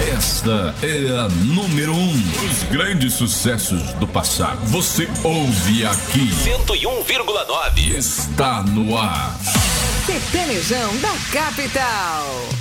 Esta é a número 1. Os grandes sucessos do passado. Você ouve aqui. 101,9. Está no ar. Sertanejão da Capital.